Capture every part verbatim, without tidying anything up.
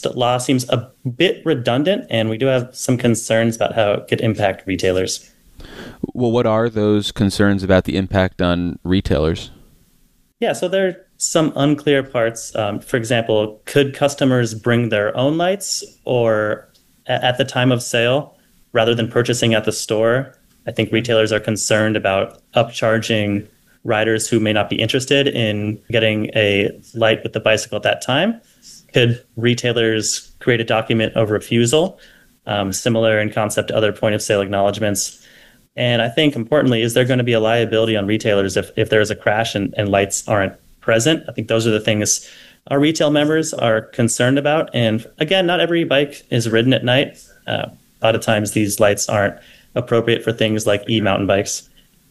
st- law seems a bit redundant, and we do have some concerns about how it could impact retailers. Well, what are those concerns about the impact on retailers? Yeah, so there are some unclear parts. Um, for example, could customers bring their own lights or a- at the time of sale rather than purchasing at the store? I think retailers are concerned about upcharging riders who may not be interested in getting a light with the bicycle at that time. Could retailers create a document of refusal, um, similar in concept to other point of sale acknowledgements? And I think importantly, is there going to be a liability on retailers if, if there's a crash and, and lights aren't present? I think those are the things our retail members are concerned about. And again, not every bike is ridden at night. Uh, a lot of times these lights aren't appropriate for things like e-mountain bikes.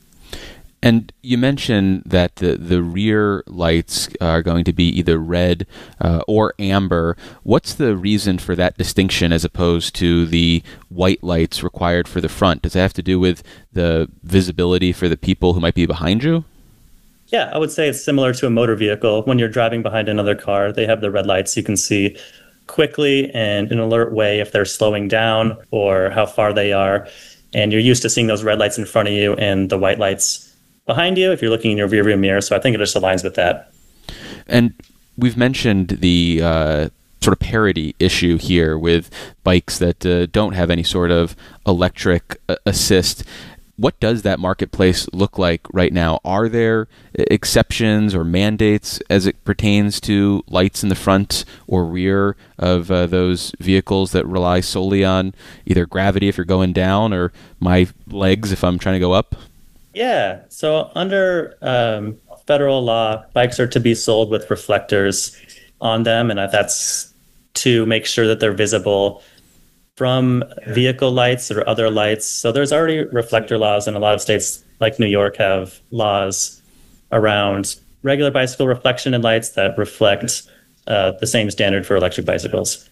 And you mentioned that the, the rear lights are going to be either red uh, or amber. What's the reason for that distinction as opposed to the white lights required for the front? Does it have to do with the visibility for the people who might be behind you? Yeah, I would say it's similar to a motor vehicle. When you're driving behind another car, they have the red lights. You can see quickly and in an alert way if they're slowing down or how far they are. And you're used to seeing those red lights in front of you and the white lights behind you if you're looking in your rearview mirror. So I think it just aligns with that. And we've mentioned the uh, sort of parity issue here with bikes that uh, don't have any sort of electric uh, assist. What does that marketplace look like right now? Are there exceptions or mandates as it pertains to lights in the front or rear of uh, those vehicles that rely solely on either gravity if you're going down or my legs if I'm trying to go up? Yeah. So under um, federal law, bikes are to be sold with reflectors on them, and that's to make sure that they're visible from vehicle lights or other lights. So there's already reflector laws, and a lot of states like New York have laws around regular bicycle reflection and lights that reflect uh, the same standard for electric bicycles.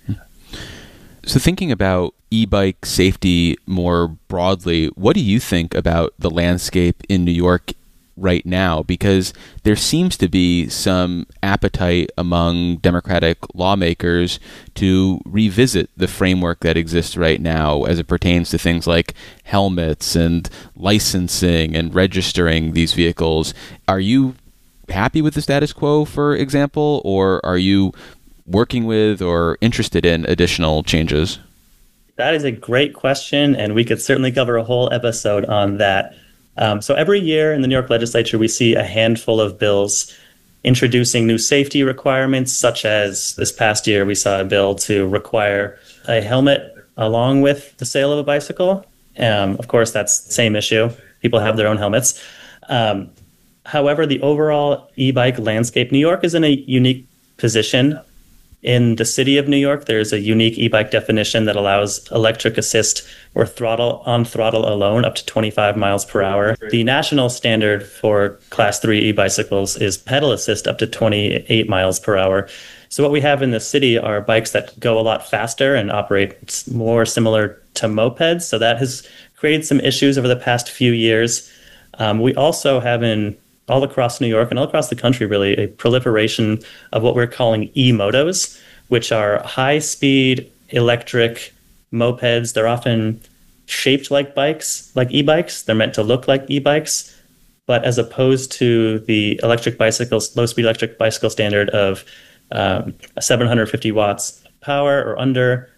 So thinking about e-bike safety more broadly, what do you think about the landscape in New York right now? Because there seems to be some appetite among Democratic lawmakers to revisit the framework that exists right now as it pertains to things like helmets and licensing and registering these vehicles. Are you happy with the status quo, for example, or are you working with or interested in additional changes? That is a great question, and we could certainly cover a whole episode on that. Um, so every year in the New York legislature, we see a handful of bills introducing new safety requirements, such as this past year, we saw a bill to require a helmet along with the sale of a bicycle. Um, of course, that's the same issue. People have their own helmets. Um, however, the overall e-bike landscape, New York is in a unique position. In the city of New York, there's a unique e-bike definition that allows electric assist or throttle on throttle alone up to twenty-five miles per hour. The national standard for class three e-bicycles is pedal assist up to twenty-eight miles per hour. So what we have in the city are bikes that go a lot faster and operate more similar to mopeds. So that has created some issues over the past few years. Um, we also have in all across New York and all across the country, really, a proliferation of what we're calling e-motos, which are high-speed electric mopeds. They're often shaped like bikes, like e-bikes. They're meant to look like e-bikes. But as opposed to the electric bicycles, low-speed electric bicycle standard of um, seven hundred fifty watts power or under,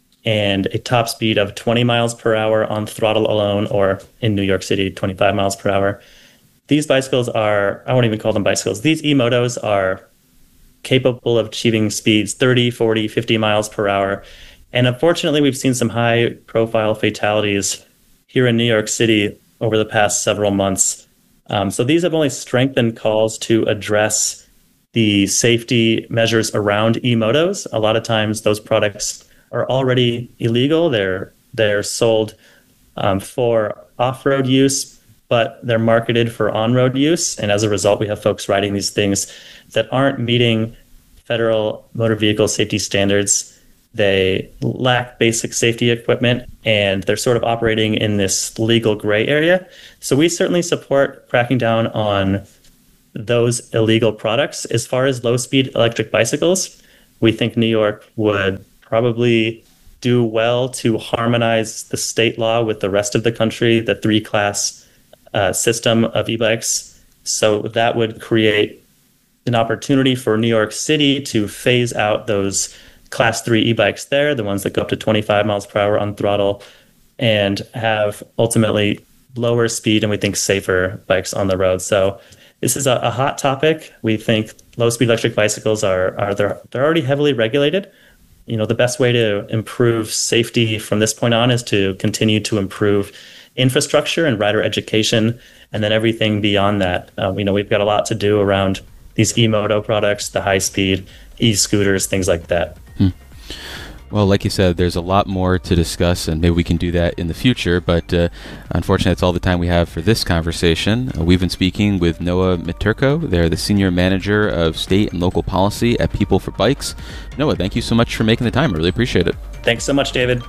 and a top speed of twenty miles per hour on throttle alone, or in New York City, twenty-five miles per hour, these bicycles are, I won't even call them bicycles, these e-motos are capable of achieving speeds thirty, forty, fifty miles per hour. And unfortunately, we've seen some high-profile fatalities here in New York City over the past several months. Um, so these have only strengthened calls to address the safety measures around e-motos. A lot of times, those products are already illegal. They're, they're sold um, for off-road use, but they're marketed for on-road use. And as a result, we have folks riding these things that aren't meeting federal motor vehicle safety standards. They lack basic safety equipment, and they're sort of operating in this legal gray area. So we certainly support cracking down on those illegal products. As far as low-speed electric bicycles, we think New York would probably do well to harmonize the state law with the rest of the country, the three-class uh, system of e-bikes. So that would create an opportunity for New York City to phase out those class three e-bikes there, the ones that go up to twenty-five miles per hour on throttle, and have ultimately lower speed and we think safer bikes on the road. So this is a, a hot topic. We think low-speed electric bicycles are, are they're, they're already heavily regulated. You know, the best way to improve safety from this point on is to continue to improve infrastructure and rider education, and then everything beyond that. Uh, you know, we've got a lot to do around these e-moto products, the high-speed e-scooters, things like that. Hmm. Well, like you said, there's a lot more to discuss, and maybe we can do that in the future, but uh, unfortunately, that's all the time we have for this conversation. Uh, we've been speaking with Noah Miterko. They're the Senior Manager of State and Local Policy at People for Bikes. Noah, thank you so much for making the time. I really appreciate it. Thanks so much, David.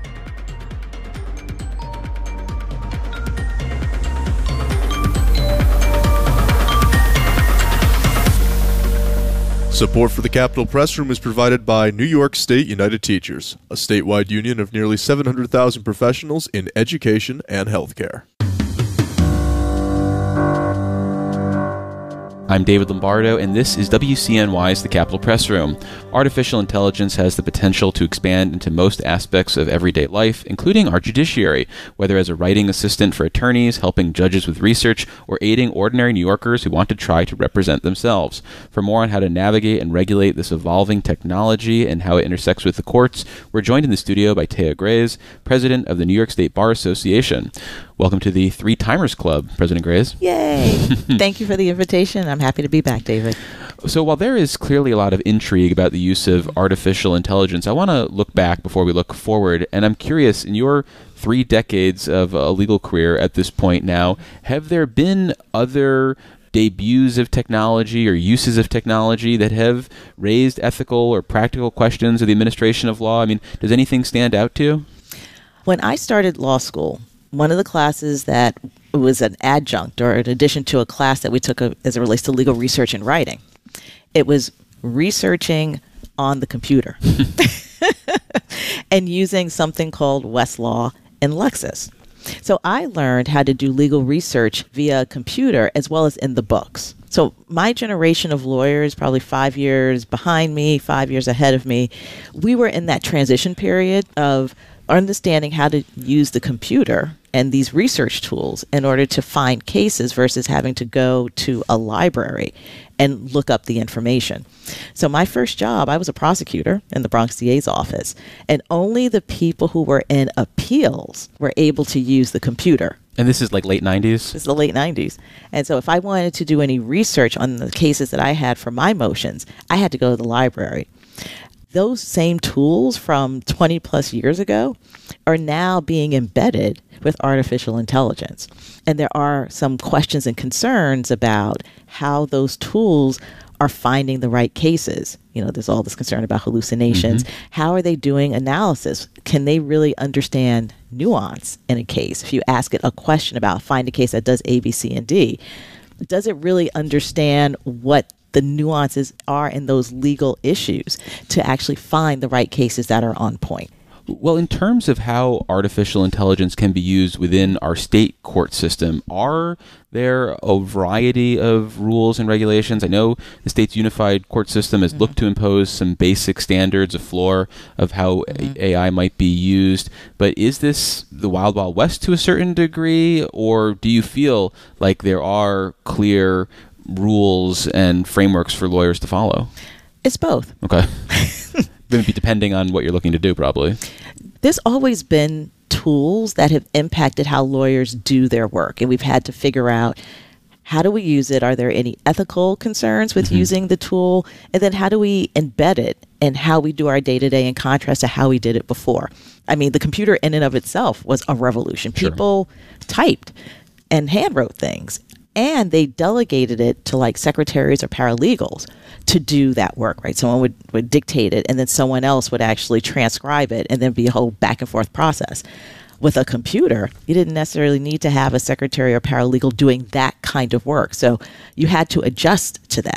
Support for the Capitol Press Room is provided by New York State United Teachers, a statewide union of nearly seven hundred thousand professionals in education and healthcare. I'm David Lombardo, and this is W C N Y's The Capitol Press Room. Artificial intelligence has the potential to expand into most aspects of everyday life, including our judiciary, whether as a writing assistant for attorneys, helping judges with research, or aiding ordinary New Yorkers who want to try to represent themselves. For more on how to navigate and regulate this evolving technology and how it intersects with the courts, we're joined in the studio by Taya Grays, president of the New York State Bar Association. Welcome to the Three Timers Club, President Grays. Yay! Thank you for the invitation. I'm happy to be back, David. So while there is clearly a lot of intrigue about the use of artificial intelligence, I want to look back before we look forward. And I'm curious, in your three decades of a legal career at this point now, have there been other debuts of technology or uses of technology that have raised ethical or practical questions of the administration of law? I mean, does anything stand out to you? When I started law school, one of the classes that was an adjunct or in addition to a class that we took a, as it relates to legal research and writing, it was researching on the computer and using something called Westlaw and Lexis. So I learned how to do legal research via a computer as well as in the books. So my generation of lawyers, probably five years behind me, five years ahead of me, we were in that transition period of understanding how to use the computer and these research tools in order to find cases versus having to go to a library and look up the information. So my first job, I was a prosecutor in the Bronx D A's office, and only the people who were in appeals were able to use the computer. And this is like late nineties? This is the late nineties. And so if I wanted to do any research on the cases that I had for my motions, I had to go to the library. Those same tools from twenty plus years ago are now being embedded with artificial intelligence. And there are some questions and concerns about how those tools are finding the right cases. You know, there's all this concern about hallucinations. Mm-hmm. How are they doing analysis? Can they really understand nuance in a case? If you ask it a question about find a case that does A, B, C, and D, does it really understand what the nuances are in those legal issues to actually find the right cases that are on point? Well, in terms of how artificial intelligence can be used within our state court system, are there a variety of rules and regulations? I know the state's unified court system has mm-hmm. looked to impose some basic standards, a floor of how mm-hmm. A I might be used, but is this the Wild Wild West to a certain degree, or do you feel like there are clear rules and frameworks for lawyers to follow? It's both. Okay. Going to be depending on what you're looking to do, probably. There's always been tools that have impacted how lawyers do their work, and we've had to figure out how do we use it? Are there any ethical concerns with mm-hmm. using the tool? And then how do we embed it in how we do our day-to-day in contrast to how we did it before? I mean, the computer in and of itself was a revolution. Sure. People typed and handwrote things. And they delegated it to like secretaries or paralegals to do that work, right? Someone would, would dictate it and then someone else would actually transcribe it and then be a whole back and forth process. With a computer, you didn't necessarily need to have a secretary or paralegal doing that kind of work. So you had to adjust to that.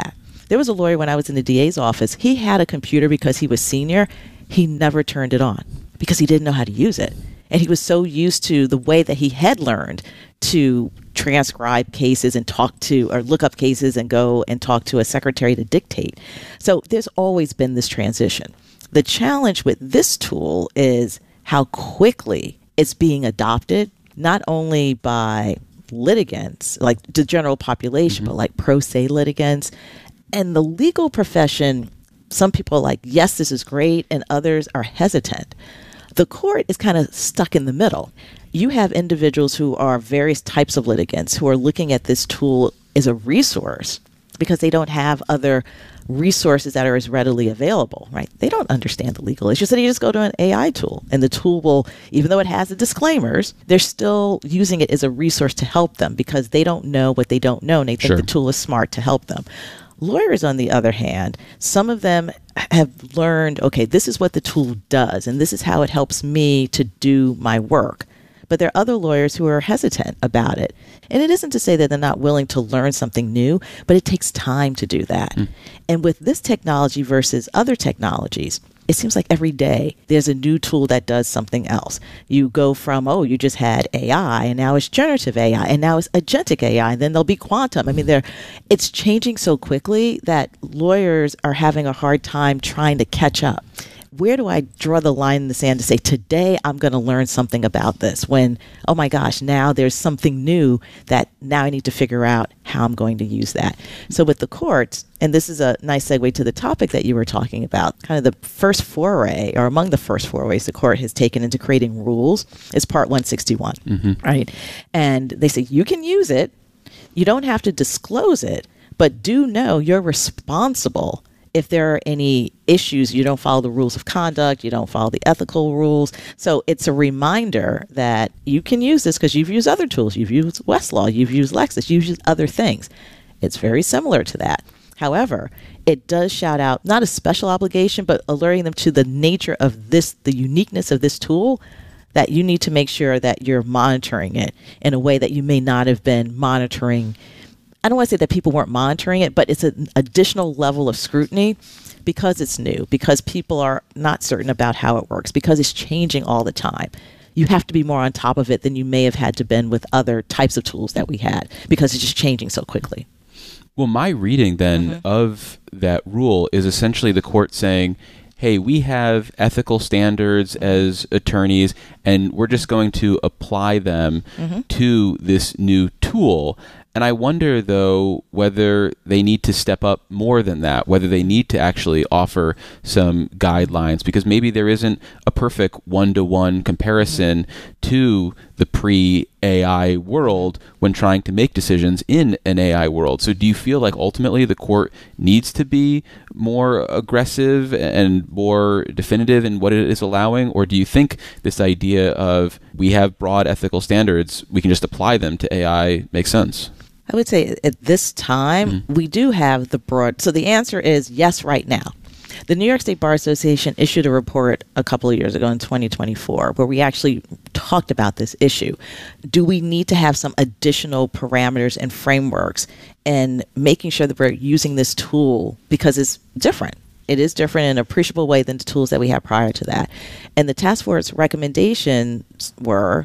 There was a lawyer when I was in the D A's office. He had a computer because he was senior. He never turned it on because he didn't know how to use it. And he was so used to the way that he had learned to transcribe cases and talk to or look up cases and go and talk to a secretary to dictate. So there's always been this transition. The challenge with this tool is how quickly it's being adopted, not only by litigants, like the general population, mm-hmm. but like pro se litigants. And the legal profession, some people are like, yes, this is great, and others are hesitant. The court is kind of stuck in the middle. You have individuals who are various types of litigants who are looking at this tool as a resource because they don't have other resources that are as readily available, right? They don't understand the legal issues. So you just go to an A I tool, and the tool will, even though it has the disclaimers, they're still using it as a resource to help them because they don't know what they don't know, and they think Sure. the tool is smart to help them. Lawyers, on the other hand, some of them have learned, okay, this is what the tool does, and this is how it helps me to do my work. But there are other lawyers who are hesitant about it. And it isn't to say that they're not willing to learn something new, but it takes time to do that. Mm. And with this technology versus other technologies, it seems like every day there's a new tool that does something else. You go from, oh, you just had A I, and now it's generative A I, and now it's agentic A I, and then there'll be quantum. I mean, they're, it's changing so quickly that lawyers are having a hard time trying to catch up. Where do I draw the line in the sand to say, today I'm going to learn something about this when, oh my gosh, now there's something new that now I need to figure out how I'm going to use that. So with the courts, and this is a nice segue to the topic that you were talking about, kind of the first foray, or among the first forays the court has taken into creating rules is Part one sixty-one, mm-hmm. right? And they say you can use it, you don't have to disclose it, but do know you're responsible if there are any issues, you don't follow the rules of conduct, you don't follow the ethical rules. So it's a reminder that you can use this because you've used other tools. You've used Westlaw, you've used Lexis, you've used other things. It's very similar to that. However, it does shout out not a special obligation, but alerting them to the nature of this, the uniqueness of this tool, that you need to make sure that you're monitoring it in a way that you may not have been monitoring. I don't want to say that people weren't monitoring it, but it's an additional level of scrutiny because it's new, because people are not certain about how it works, because it's changing all the time. You have to be more on top of it than you may have had to been with other types of tools that we had because it's just changing so quickly. Well, my reading then mm-hmm. of that rule is essentially the court saying, hey, we have ethical standards as attorneys, and we're just going to apply them mm-hmm. to this new tool. And I wonder, though, whether they need to step up more than that, whether they need to actually offer some guidelines, because maybe there isn't a perfect one-to-one comparison to the pre-A I world when trying to make decisions in an A I world. So do you feel like ultimately the court needs to be more aggressive and more definitive in what it is allowing? Or do you think this idea of we have broad ethical standards, we can just apply them to A I makes sense? I would say at this time, mm-hmm. we do have the broad. So the answer is yes right now. The New York State Bar Association issued a report a couple of years ago in twenty twenty-four where we actually talked about this issue. Do we need to have some additional parameters and frameworks in making sure that we're using this tool because it's different? It is different in an appreciable way than the tools that we had prior to that. And the task force recommendations were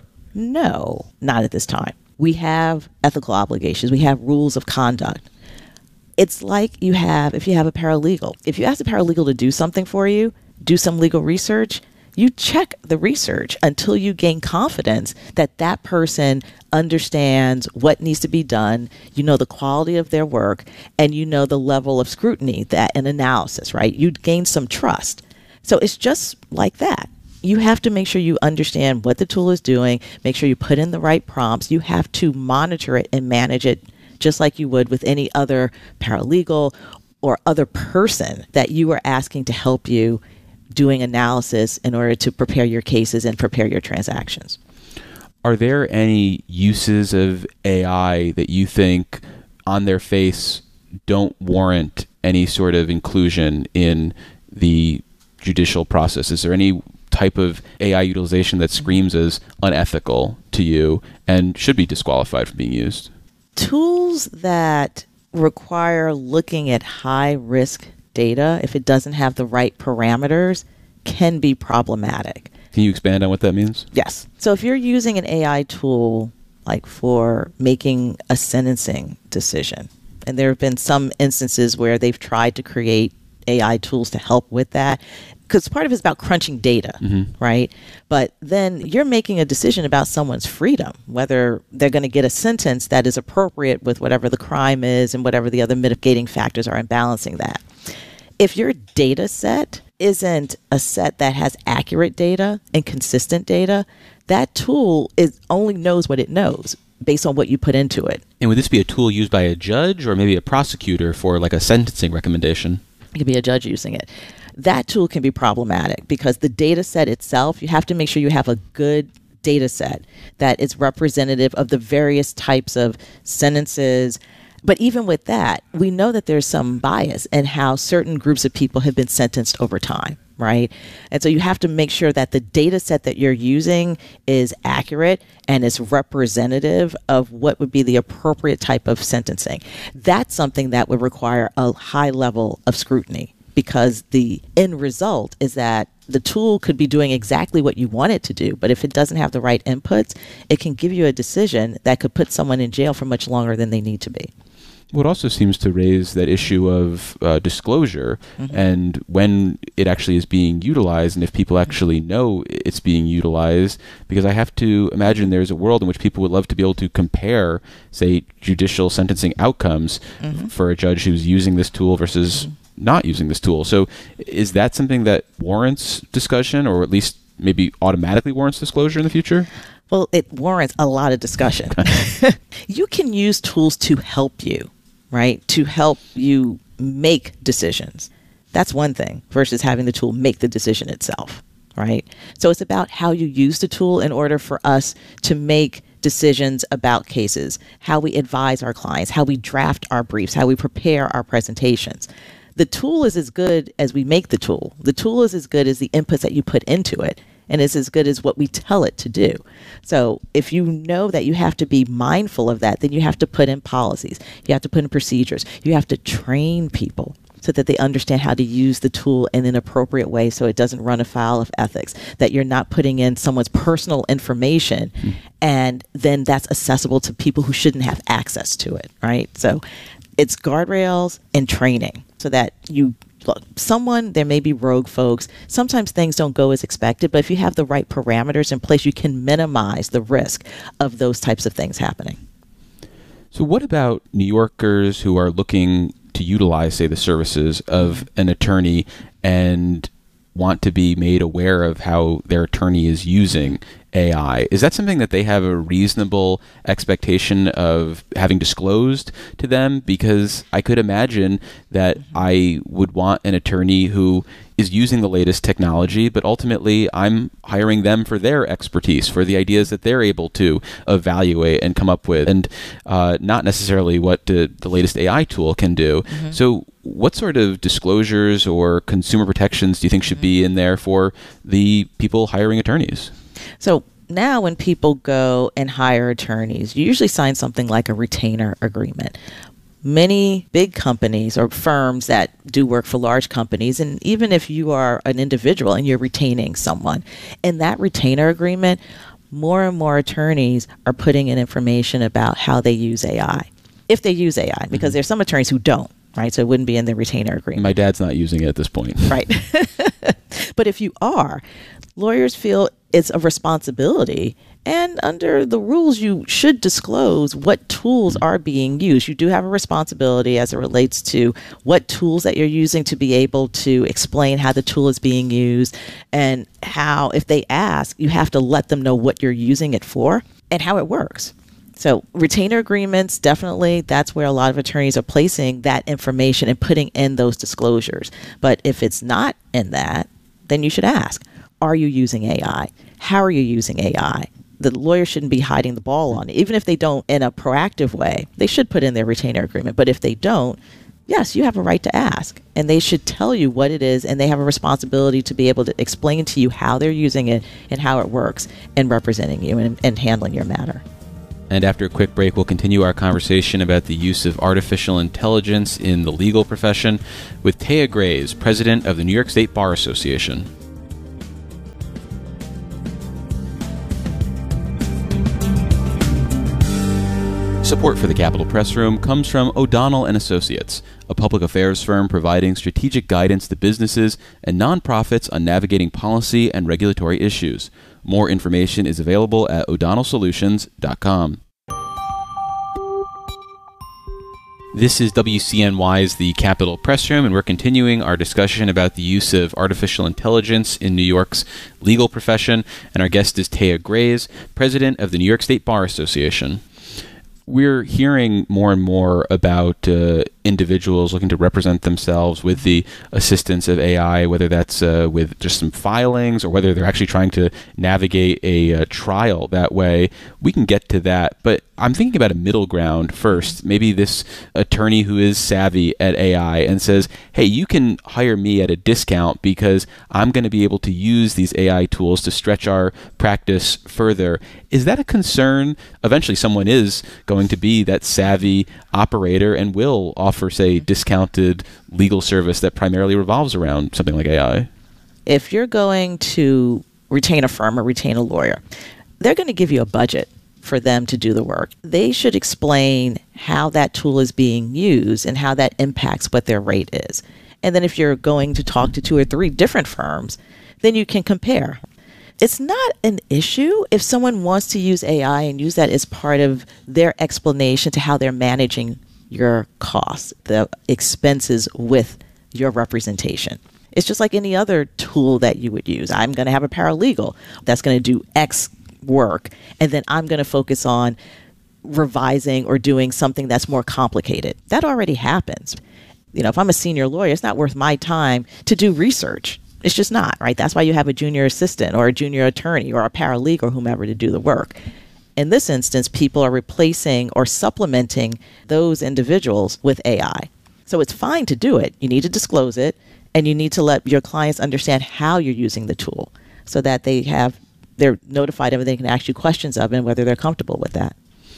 no, not at this time. We have ethical obligations. We have rules of conduct. It's like you have, if you have a paralegal, if you ask a paralegal to do something for you, do some legal research, you check the research until you gain confidence that that person understands what needs to be done, you know the quality of their work, and you know the level of scrutiny that and analysis, right? You gain some trust. So it's just like that. You have to make sure you understand what the tool is doing, make sure you put in the right prompts. You have to monitor it and manage it just like you would with any other paralegal or other person that you are asking to help you doing analysis in order to prepare your cases and prepare your transactions. Are there any uses of A I that you think on their face don't warrant any sort of inclusion in the judicial process? Is there any type of A I utilization that screams as unethical to you and should be disqualified from being used? Tools that require looking at high risk data if it doesn't have the right parameters can be problematic. Can you expand on what that means? Yes. So if you're using an A I tool like for making a sentencing decision, and there have been some instances where they've tried to create A I tools to help with that, because part of it's about crunching data, mm-hmm. right? But then you're making a decision about someone's freedom, whether they're going to get a sentence that is appropriate with whatever the crime is and whatever the other mitigating factors are in balancing that. If your data set isn't a set that has accurate data and consistent data, that tool is only knows what it knows based on what you put into it. And would this be a tool used by a judge or maybe a prosecutor for like a sentencing recommendation? It could be a judge using it. That tool can be problematic because the data set itself, you have to make sure you have a good data set that is representative of the various types of sentences. But even with that, we know that there's some bias in how certain groups of people have been sentenced over time, right? And so you have to make sure that the data set that you're using is accurate and is representative of what would be the appropriate type of sentencing. That's something that would require a high level of scrutiny, because the end result is that the tool could be doing exactly what you want it to do, but if it doesn't have the right inputs, it can give you a decision that could put someone in jail for much longer than they need to be. Well, it also seems to raise that issue of uh, disclosure mm-hmm. and when it actually is being utilized and if people actually know it's being utilized, because I have to imagine there's a world in which people would love to be able to compare, say, judicial sentencing outcomes mm-hmm. f- for a judge who's using this tool versus mm-hmm. not using this tool. So is that something that warrants discussion, or at least maybe automatically warrants disclosure in the future? Well, it warrants a lot of discussion. You can use tools to help you, right? To help you make decisions. That's one thing versus having the tool make the decision itself, right? So it's about how you use the tool in order for us to make decisions about cases, how we advise our clients, how we draft our briefs, how we prepare our presentations. The tool is as good as we make the tool. The tool is as good as the inputs that you put into it, and it's as good as what we tell it to do. So if you know that you have to be mindful of that, then you have to put in policies. You have to put in procedures. You have to train people so that they understand how to use the tool in an appropriate way so it doesn't run afoul of ethics, that you're not putting in someone's personal information mm. and then that's accessible to people who shouldn't have access to it, right? So it's guardrails and training so that you look, someone, there may be rogue folks. Sometimes things don't go as expected, but if you have the right parameters in place, you can minimize the risk of those types of things happening. So what about New Yorkers who are looking to utilize, say, the services of an attorney and want to be made aware of how their attorney is using A I? Is that something that they have a reasonable expectation of having disclosed to them? Because I could imagine that I would want an attorney who is using the latest technology, but ultimately I'm hiring them for their expertise, for the ideas that they're able to evaluate and come up with, and uh, not necessarily what the, the latest A I tool can do. Mm-hmm. So what sort of disclosures or consumer protections do you think should be in there for the people hiring attorneys? So now when people go and hire attorneys, you usually sign something like a retainer agreement. Many big companies or firms that do work for large companies, and even if you are an individual and you're retaining someone, in that retainer agreement, more and more attorneys are putting in information about how they use A I, if they use A I, because mm-hmm. there's some attorneys who don't, right? So it wouldn't be in the retainer agreement. My dad's not using it at this point. Right. But if you are, lawyers feel it's a responsibility, and under the rules, you should disclose what tools are being used. You do have a responsibility as it relates to what tools that you're using to be able to explain how the tool is being used, and how, if they ask, you have to let them know what you're using it for and how it works. So retainer agreements, definitely, that's where a lot of attorneys are placing that information and putting in those disclosures. But if it's not in that, then you should ask, are you using A I? How are you using A I? The lawyer shouldn't be hiding the ball on it. Even if they don't in a proactive way, they should put in their retainer agreement. But if they don't, yes, you have a right to ask. And they should tell you what it is, and they have a responsibility to be able to explain to you how they're using it and how it works in representing you and, and handling your matter. And after a quick break, we'll continue our conversation about the use of artificial intelligence in the legal profession with Taya Grays, president of the New York State Bar Association. Support for the Capitol Press Room comes from O'Donnell and Associates, a public affairs firm providing strategic guidance to businesses and nonprofits on navigating policy and regulatory issues. More information is available at o'donnell solutions dot com. This is W C N Y's The Capitol Press Room, and we're continuing our discussion about the use of artificial intelligence in New York's legal profession. And our guest is Taya Grays, president of the New York State Bar Association. We're hearing more and more about uh, individuals looking to represent themselves with the assistance of A I, whether that's uh, with just some filings or whether they're actually trying to navigate a, a trial that way. We can get to that, but I'm thinking about a middle ground first. Maybe this attorney who is savvy at A I and says, hey, you can hire me at a discount because I'm going to be able to use these A I tools to stretch our practice further. Is that a concern? Eventually someone is going to be that savvy operator and will offer, say, discounted legal service that primarily revolves around something like A I. If you're going to retain a firm or retain a lawyer, they're going to give you a budget for them to do the work. They should explain how that tool is being used and how that impacts what their rate is. And then if you're going to talk to two or three different firms, then you can compare. It's not an issue if someone wants to use A I and use that as part of their explanation to how they're managing your costs, the expenses with your representation. It's just like any other tool that you would use. I'm going to have a paralegal that's going to do X work, and then I'm going to focus on revising or doing something that's more complicated. That already happens. You know, if I'm a senior lawyer, it's not worth my time to do research. It's just not, right? That's why you have a junior assistant or a junior attorney or a paralegal or whomever to do the work. In this instance, people are replacing or supplementing those individuals with A I. So it's fine to do it. You need to disclose it, and you need to let your clients understand how you're using the tool so that they have they're notified of it, they can ask you questions of it and whether they're comfortable with that.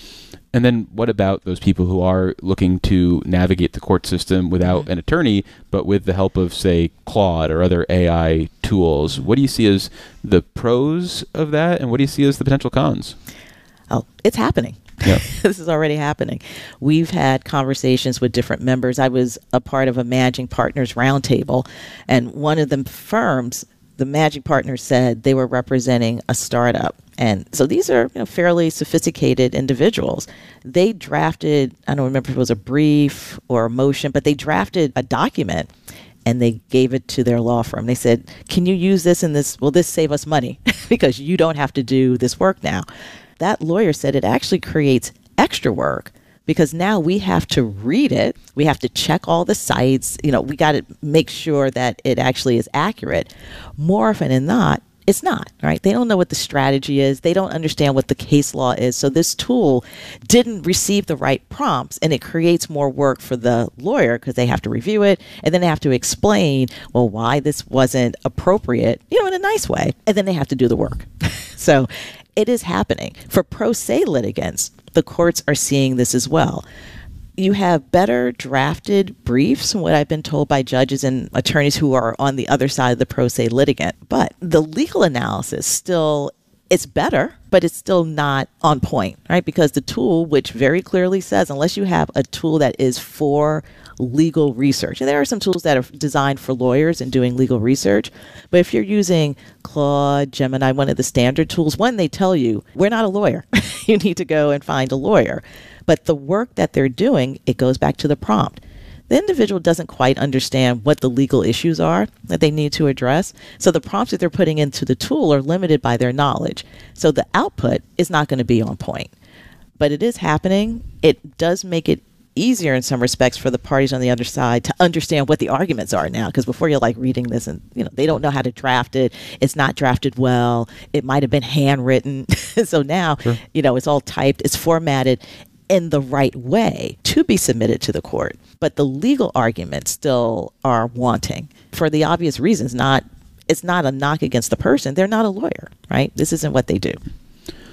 And then what about those people who are looking to navigate the court system without mm-hmm. an attorney, but with the help of, say, Claude or other A I tools? What do you see as the pros of that, and what do you see as the potential cons? Oh, it's happening. Yeah. This is already happening. We've had conversations with different members. I was a part of a managing partners roundtable, and one of the firms, the managing partner, said they were representing a startup. And so these are, you know, fairly sophisticated individuals. They drafted, I don't remember if it was a brief or a motion, but they drafted a document and they gave it to their law firm. They said, can you use this in this? Will this save us money? Because you don't have to do this work now. That lawyer said it actually creates extra work because now we have to read it. We have to check all the sites. You know, we got to make sure that it actually is accurate. More often than not, it's not, right? They don't know what the strategy is. They don't understand what the case law is. So this tool didn't receive the right prompts, and it creates more work for the lawyer because they have to review it, and then they have to explain, well, why this wasn't appropriate, you know, in a nice way. And then they have to do the work. So it is happening. For pro se litigants, the courts are seeing this as well. You have better drafted briefs, from what I've been told by judges and attorneys who are on the other side of the pro se litigant. But the legal analysis still, it's better, but it's still not on point, right? Because the tool, which very clearly says, unless you have a tool that is for legal research, and there are some tools that are designed for lawyers and doing legal research, but if you're using Claude, Gemini, one of the standard tools, one, they tell you, we're not a lawyer. You need to go and find a lawyer. But the work that they're doing, it goes back to the prompt. The individual doesn't quite understand what the legal issues are that they need to address. So the prompts that they're putting into the tool are limited by their knowledge. So the output is not going to be on point. But it is happening. It does make it easier in some respects for the parties on the other side to understand what the arguments are now. Because before, you're like reading this and, you know, they don't know how to draft it. It's not drafted well. It might have been handwritten. So now, sure. you know, it's all typed. It's formatted in the right way to be submitted to the court. But the legal arguments still are wanting for the obvious reasons. Not, it's not a knock against the person. They're not a lawyer, right? This isn't what they do.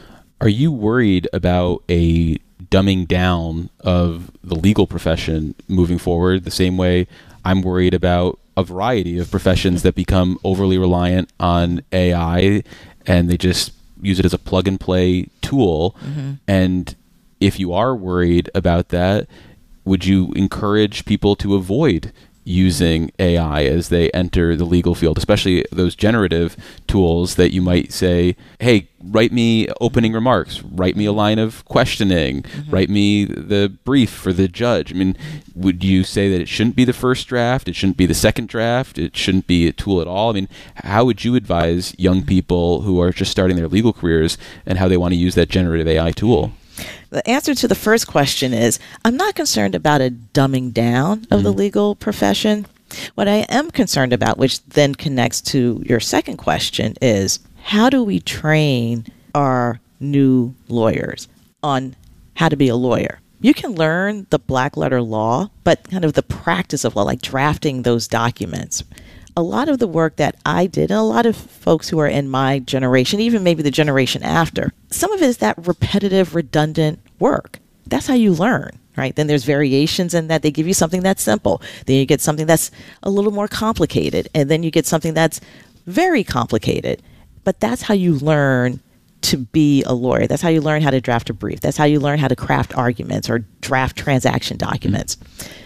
Are you worried about a dumbing down of the legal profession moving forward, the same way I'm worried about a variety of professions that become overly reliant on A I and they just use it as a plug and play tool? Mm-hmm. And if you are worried about that, would you encourage people to avoid using A I as they enter the legal field, especially those generative tools that you might say, hey, write me opening remarks, write me a line of questioning, mm-hmm. write me the brief for the judge? I mean, would you say that it shouldn't be the first draft, it shouldn't be the second draft, it shouldn't be a tool at all? I mean, how would you advise young people who are just starting their legal careers and how they want to use that generative A I tool? The answer to the first question is, I'm not concerned about a dumbing down of mm-hmm. the legal profession. What I am concerned about, which then connects to your second question, is how do we train our new lawyers on how to be a lawyer? You can learn the black letter law, but kind of the practice of law, like drafting those documents. A lot of the work that I did, and a lot of folks who are in my generation, even maybe the generation after, some of it is that repetitive, redundant work. That's how you learn, right? Then there's variations in that. They give you something that's simple. Then you get something that's a little more complicated. And then you get something that's very complicated. But that's how you learn to be a lawyer. That's how you learn how to draft a brief. That's how you learn how to craft arguments or draft transaction documents.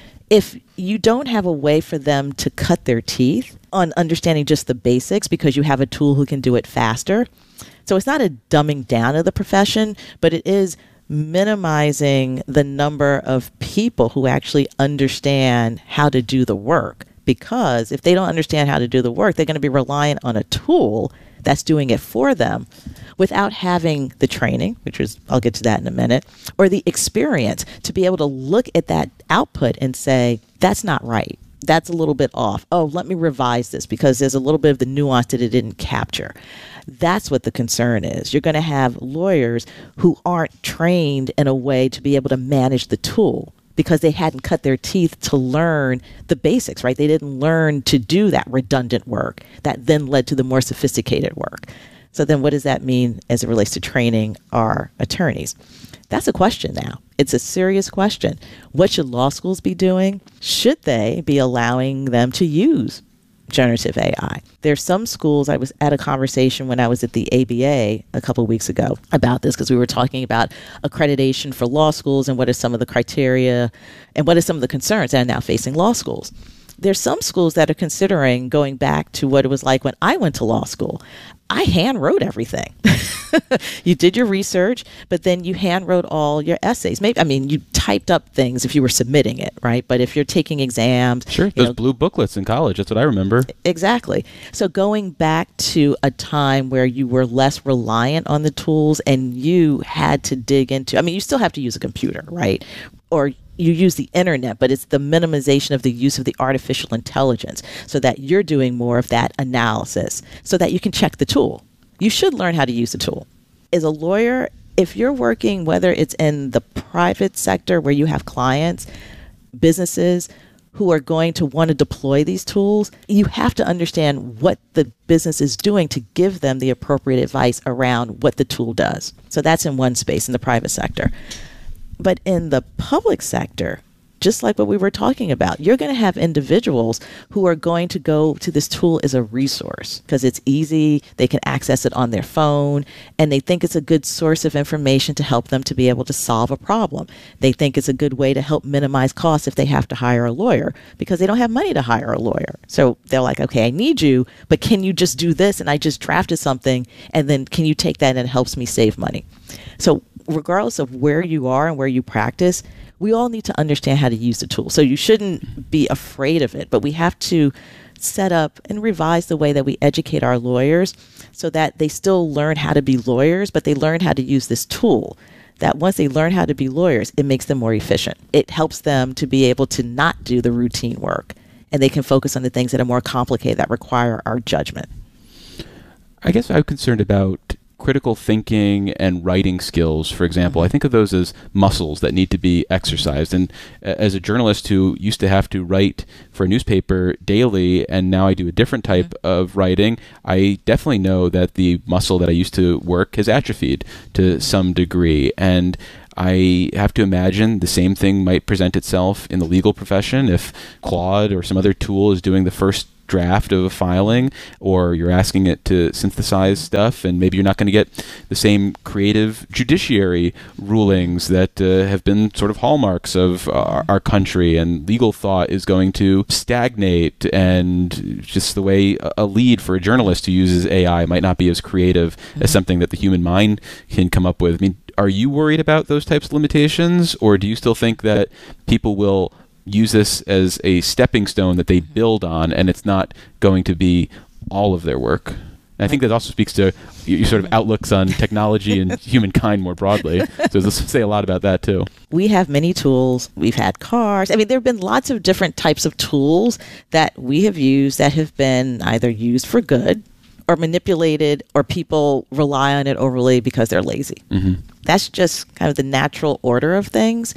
If you don't have a way for them to cut their teeth on understanding just the basics because you have a tool who can do it faster. So it's not a dumbing down of the profession, but it is minimizing the number of people who actually understand how to do the work. Because if they don't understand how to do the work, they're going to be reliant on a tool that's doing it for them without having the training, which is, I'll get to that in a minute, or the experience to be able to look at that output and say, that's not right. That's a little bit off. Oh, let me revise this because there's a little bit of the nuance that it didn't capture. That's what the concern is. You're going to have lawyers who aren't trained in a way to be able to manage the tool because they hadn't cut their teeth to learn the basics, right? They didn't learn to do that redundant work that then led to the more sophisticated work. So then what does that mean as it relates to training our attorneys? That's a question now. It's a serious question. What should law schools be doing? Should they be allowing them to use generative A I? There's some schools, I was at a conversation when I was at the A B A a couple of weeks ago about this because we were talking about accreditation for law schools and what are some of the criteria and what are some of the concerns that are now facing law schools. There's some schools that are considering going back to what it was like when I went to law school. I hand wrote everything. You did your research, but then you hand wrote all your essays. Maybe I mean, you typed up things if you were submitting it, right? But if you're taking exams, sure, those know, blue booklets in college. That's what I remember. Exactly. So going back to a time where you were less reliant on the tools and you had to dig into. I mean, you still have to use a computer, right? Or you use the internet, but it's the minimization of the use of the artificial intelligence so that you're doing more of that analysis so that you can check the tool. You should learn how to use the tool. As a lawyer, if you're working, whether it's in the private sector where you have clients, businesses who are going to want to deploy these tools, you have to understand what the business is doing to give them the appropriate advice around what the tool does. So that's in one space in the private sector. But in the public sector, just like what we were talking about, you're going to have individuals who are going to go to this tool as a resource because it's easy, they can access it on their phone, and they think it's a good source of information to help them to be able to solve a problem. They think it's a good way to help minimize costs if they have to hire a lawyer because they don't have money to hire a lawyer. So they're like, okay, I need you, but can you just do this? And I just drafted something, and then can you take that and it helps me save money? So regardless of where you are and where you practice, we all need to understand how to use the tool. So you shouldn't be afraid of it, but we have to set up and revise the way that we educate our lawyers so that they still learn how to be lawyers, but they learn how to use this tool. That once they learn how to be lawyers, it makes them more efficient. It helps them to be able to not do the routine work, and they can focus on the things that are more complicated that require our judgment. I guess I'm concerned about critical thinking and writing skills, for example, I think of those as muscles that need to be exercised. And as a journalist who used to have to write for a newspaper daily, and now I do a different type mm-hmm. of writing, I definitely know that the muscle that I used to work has atrophied to some degree. And I have to imagine the same thing might present itself in the legal profession if Claude or some other tool is doing the first draft of a filing, or you're asking it to synthesize stuff, and maybe you're not going to get the same creative judiciary rulings that uh, have been sort of hallmarks of our, our country, and legal thought is going to stagnate, and just the way a lead for a journalist who uses A I might not be as creative mm-hmm. as something that the human mind can come up with. I mean, are you worried about those types of limitations, or do you still think that people will use this as a stepping stone that they build on, and it's not going to be all of their work? And I think that also speaks to your sort of outlooks on technology and humankind more broadly. So let's say a lot about that too. We have many tools. We've had cars. I mean, there have been lots of different types of tools that we have used that have been either used for good or manipulated, or people rely on it overly because they're lazy. Mm-hmm. That's just kind of the natural order of things.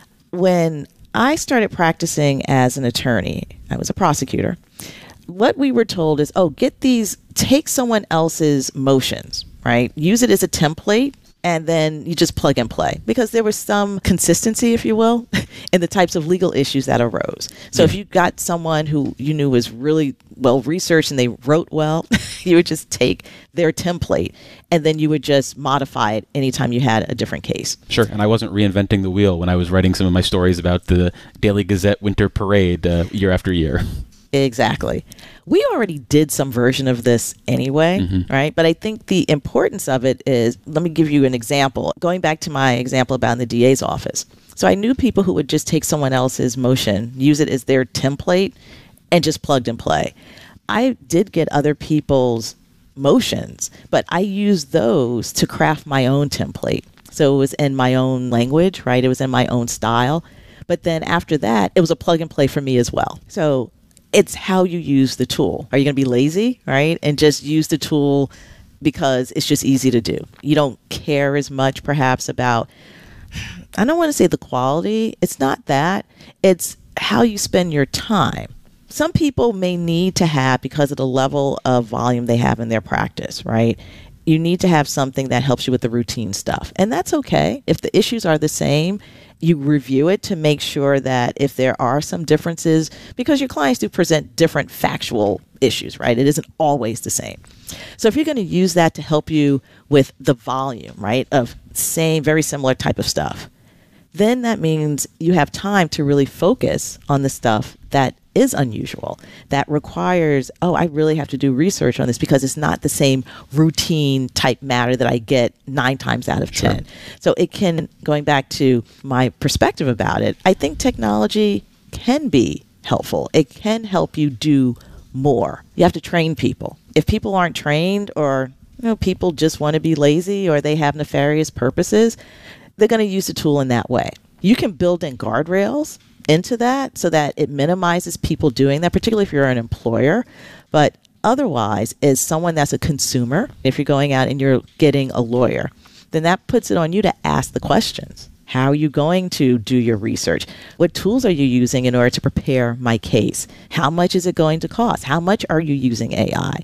When I started practicing as an attorney, I was a prosecutor. What we were told is, oh, get these, take someone else's motions, right? Use it as a template, and then you just plug and play. Because there was some consistency, if you will, in the types of legal issues that arose. So if you got someone who you knew was really well researched and they wrote well, you would just take their template and then you would just modify it anytime you had a different case. Sure. And I wasn't reinventing the wheel when I was writing some of my stories about the Daily Gazette Winter Parade uh, year after year. Exactly. We already did some version of this anyway, mm-hmm. right? But I think the importance of it is, let me give you an example. Going back to my example about in the D A's office. So I knew people who would just take someone else's motion, use it as their template, and just plugged and play. I did get other people's motions, but I used those to craft my own template. So it was in my own language, right? It was in my own style. But then after that, it was a plug and play for me as well. So it's how you use the tool. Are you going to be lazy, right? And just use the tool because it's just easy to do. You don't care as much perhaps about, I don't want to say the quality. It's not that. It's how you spend your time. Some people may need to have, because of the level of volume they have in their practice, right? You need to have something that helps you with the routine stuff. And that's okay. If the issues are the same, you review it to make sure that if there are some differences, because your clients do present different factual issues, right? It isn't always the same. So if you're going to use that to help you with the volume, right, of same, very similar type of stuff, then that means you have time to really focus on the stuff that is unusual, that requires, oh, I really have to do research on this because it's not the same routine type matter that I get nine times out of Sure. ten. So it can, going back to my perspective about it, I think technology can be helpful. It can help you do more. You have to train people. If people aren't trained, or you know, people just want to be lazy, or they have nefarious purposes, they're going to use the tool in that way. You can build in guardrails into that so that it minimizes people doing that, particularly if you're an employer. But otherwise, as someone that's a consumer, if you're going out and you're getting a lawyer, then that puts it on you to ask the questions. How are you going to do your research? What tools are you using in order to prepare my case? How much is it going to cost? How much are you using A I?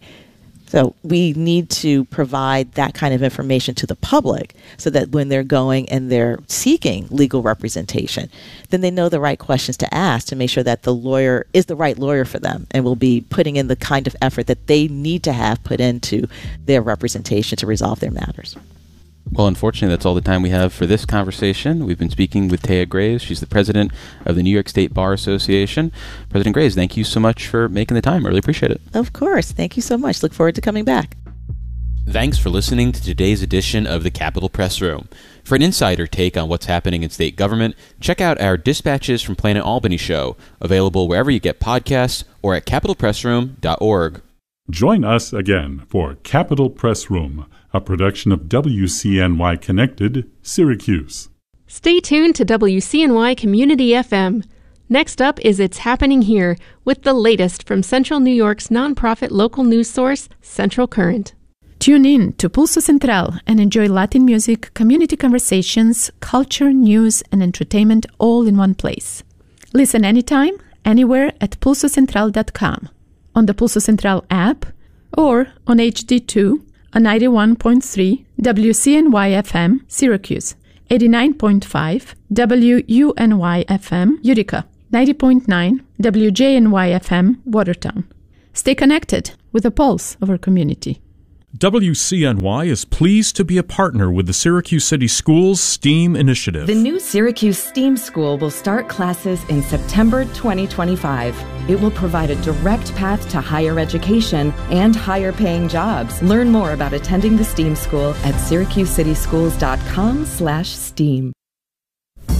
So we need to provide that kind of information to the public so that when they're going and they're seeking legal representation, then they know the right questions to ask to make sure that the lawyer is the right lawyer for them and will be putting in the kind of effort that they need to have put into their representation to resolve their matters. Well, unfortunately, that's all the time we have for this conversation. We've been speaking with Thea Graves. She's the president of the New York State Bar Association. President Graves, thank you so much for making the time. I really appreciate it. Of course. Thank you so much. Look forward to coming back. Thanks for listening to today's edition of the Capitol Press Room. For an insider take on what's happening in state government, check out our Dispatches from Planet Albany show, available wherever you get podcasts or at capitol press room dot org. Join us again for Capitol Press Room, a production of W C N Y Connected, Syracuse. Stay tuned to W C N Y Community F M. Next up is It's Happening Here, with the latest from Central New York's nonprofit local news source, Central Current. Tune in to Pulso Central and enjoy Latin music, community conversations, culture, news, and entertainment all in one place. Listen anytime, anywhere at pulso central dot com, on the Pulso Central app, or on H D two, a ninety-one point three W C N Y F M, Syracuse, eighty-nine point five W U N Y F M, Utica, ninety point nine W J N Y F M, Watertown. Stay connected with the pulse of our community. W C N Y is pleased to be a partner with the Syracuse City Schools STEAM Initiative. The new Syracuse STEAM School will start classes in September twenty twenty-five. It will provide a direct path to higher education and higher paying jobs. Learn more about attending the STEAM School at syracuse city schools dot com slash STEAM.